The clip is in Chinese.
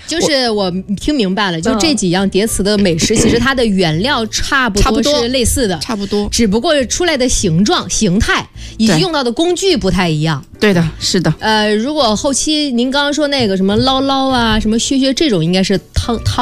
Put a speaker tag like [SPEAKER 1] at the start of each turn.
[SPEAKER 1] 就是我听明白了，就这几样叠词的美食，其实它的原料差不多是类似的，
[SPEAKER 2] 差不多，
[SPEAKER 1] 只不过出来的形状、形态以及用到的工具不太一样。
[SPEAKER 2] 对的，是的。
[SPEAKER 1] 如果后期您刚刚说那个什么捞捞啊，什么削削这种，应该是汤